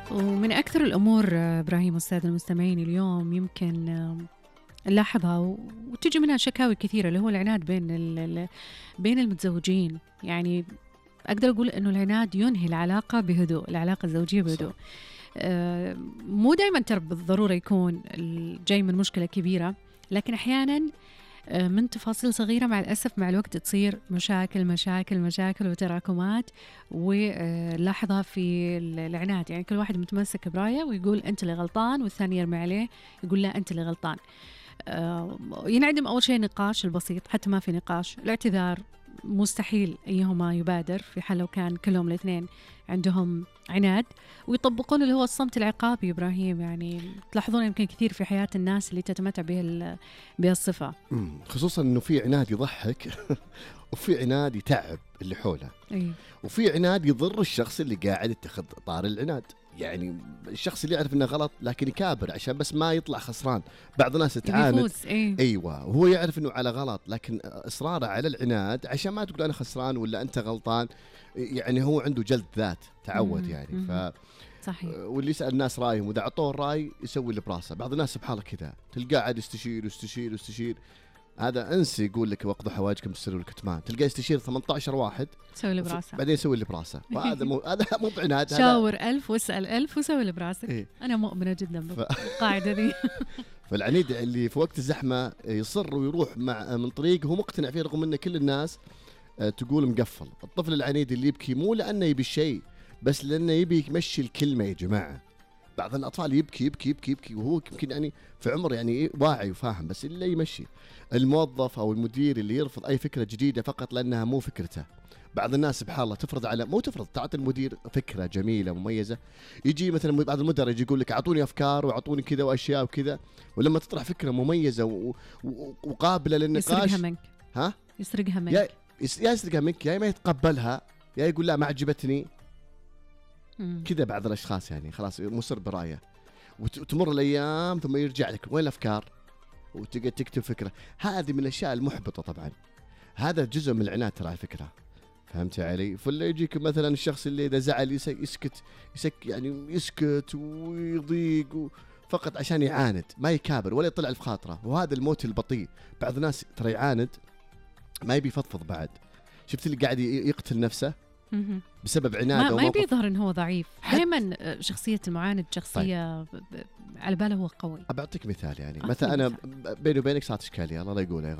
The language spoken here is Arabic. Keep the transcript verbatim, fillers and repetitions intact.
ومن أكثر الأمور إبراهيم والسادة المستمعين اليوم يمكن نلاحظها وتجي منها شكاوي كثيرة، اللي هو العناد بين ال بين المتزوجين. يعني أقدر أقول إنه العناد ينهي العلاقة بهدوء، العلاقة الزوجية بهدوء. آه مو دائما ترى بالضرورة يكون جاي من مشكلة كبيرة، لكن أحيانا من تفاصيل صغيرة مع الأسف مع الوقت تصير مشاكل مشاكل مشاكل وتراكمات، ولاحظها في العناد. يعني كل واحد متمسك برايه ويقول أنت اللي غلطان، والثاني يرمي عليه يقول لا أنت اللي غلطان. ينعدم أول شيء النقاش البسيط، حتى ما في نقاش. الاعتذار مستحيل أيهما يبادر في حال لو كان كلهم الاثنين عندهم عناد، ويطبقون اللي هو الصمت العقابي. إبراهيم يعني تلاحظون يمكن كثير في حياة الناس اللي تتمتع به بهالصفة، خصوصا إنه في عناد يضحك وفي عناد يتعب اللي حوله، أي. وفي عناد يضر الشخص اللي قاعد يتخذ طار العناد. يعني الشخص اللي يعرف انه غلط لكن يكابر عشان بس ما يطلع خسران. بعض الناس تعاند، أي. ايوه، وهو يعرف انه على غلط لكن اصراره على العناد عشان ما تقول انا خسران ولا انت غلطان. يعني هو عنده جلد ذات، تعود مم. يعني. مم. ف صحيح. واللي يسأل الناس رايهم واذا اعطوه الراي يسوي اللي براسه. بعض الناس سبحان الله كذا تلقاه قاعد يستشير يستشير يستشير. هذا انسي يقول لك وقضوا حواجكم بالسر والكتمان، تلقاه يستشير ثمانية عشر واحد سوي اللي براسه بعدين يسوي اللي براسه. وهذا مو هذا مو بعناد، شاور ألف واسأل ألف وسوي اللي براسك. إيه؟ أنا مؤمنة جدا بالقاعدة ذي. فالعنيد اللي في وقت الزحمة يصر ويروح مع من طريق هو مقتنع فيه رغم أن كل الناس تقول مقفل. الطفل العنيد اللي يبكي مو لأنه يبي الشيء، بس لأنه يبي يمشي الكلمة. يا جماعة بعض الأطفال يبكي يبكي يبكي يبكي وهو يمكن يعني في عمر يعني واعي وفاهم، بس إلا يمشي. الموظف أو المدير اللي يرفض أي فكرة جديدة فقط لأنها مو فكرته. بعض الناس سبحان الله تفرض على مو تفرض تعطي المدير فكرة جميلة مميزة، يجي مثلا بعض المدراء يجي يقول لك أعطوني أفكار وأعطوني كذا وأشياء وكذا، ولما تطرح فكرة مميزة و... و... وقابلة للنقاش يسرقها منك. ها يسرقها منك يا يا يسرقها منك، يا ما يتقبلها يا يقول لا ما عجبتني كذا. بعض الأشخاص يعني خلاص مصر برأيه، وتمر الأيام ثم يرجع لك وين الأفكار وتقعد تكتب فكرة. هذه من الأشياء المحبطة طبعا. هذا جزء من العناد ترى على فكرة، فهمت علي؟ فاللي يجيك مثلا الشخص اللي إذا زعل يسكت يسك يعني يسكت ويضيق فقط عشان يعاند، ما يكابر ولا يطلع في خاطره. وهذا الموت البطيء. بعض الناس ترى يعاند ما يبي يفضفض بعد. شفت اللي قاعد يقتل نفسه بسبب عناد، ما, ما يبي يظهر انه هو ضعيف. دائما شخصية المعاند شخصية طيب. على باله هو قوي. أبعطيك مثال يعني مثلا أنا بيني وبينك صارت إشكالية الله لا يقولها